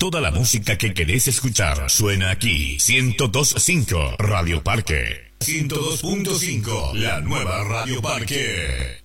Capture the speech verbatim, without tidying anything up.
Toda la música que querés escuchar suena aquí. ciento dos punto cinco Radio Parque. ciento dos punto cinco La nueva Radio Parque.